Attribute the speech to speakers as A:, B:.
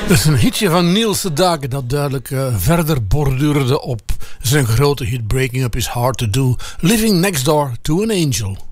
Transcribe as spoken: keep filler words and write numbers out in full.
A: Dat is een hitje van Niels de Dagen dat duidelijk uh, verder borduurde op zijn grote hit Breaking Up Is Hard To Do, Living Next Door to an Angel.